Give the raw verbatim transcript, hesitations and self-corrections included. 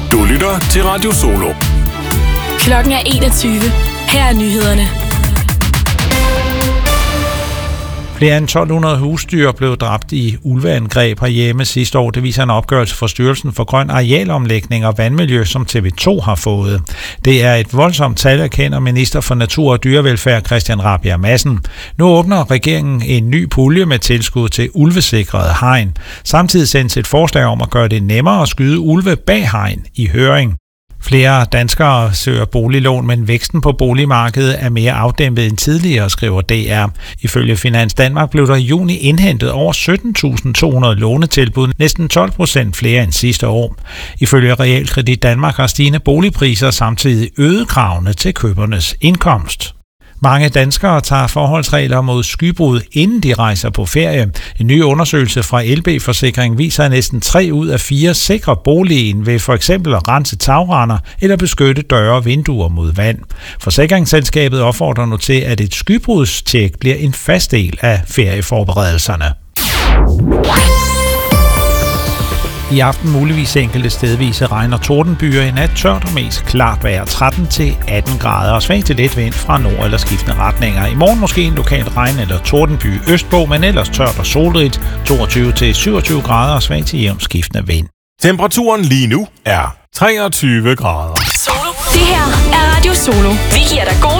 Du lytter til Radio Solo. Klokken er enogtyve. Her er nyhederne. Flere end tolv hundrede husdyr blev dræbt i ulveangreb herhjemme sidste år. Det viser en opgørelse fra Styrelsen for Grøn Arealomlægning og Vandmiljø, som T V to har fået. Det er et voldsomt tal, erkender minister for Natur og Dyrevelfærd Christian Rabjerg Madsen. Nu åbner regeringen en ny pulje med tilskud til ulvesikrede hegn. Samtidig sendes et forslag om at gøre det nemmere at skyde ulve bag hegn i høring. Flere danskere søger boliglån, men væksten på boligmarkedet er mere afdæmpet end tidligere, skriver D R. Ifølge Finans Danmark blev der i juni indhentet over sytten tusind to hundrede lånetilbud, næsten tolv procent flere end sidste år. Ifølge Realkredit Danmark har stigende boligpriser samtidig øget kravene til købernes indkomst. Mange danskere tager forholdsregler mod skybrud, inden de rejser på ferie. En ny undersøgelse fra L B Forsikring viser, at næsten tre ud af fire sikrer boligen ved for eksempel at rense tagrender eller beskytte døre og vinduer mod vand. Forsikringsselskabet opfordrer nu til, at et skybrudstjek bliver en fast del af ferieforberedelserne. I aften muligvis enkelte stedvise regn og tordenbyer. I nat tørt og mest klart vejr, tretten til atten grader og svag til let vind fra nord eller skiftende retninger. I morgen måske en lokal regn eller tordenby østpå, men ellers tørt og solrigt, toogtyve til syvogtyve grader og svag til jævnt skiftende vind. Temperaturen lige nu er treogtyve grader. Solo. Det her er Radio Solo. Vi giver dig gode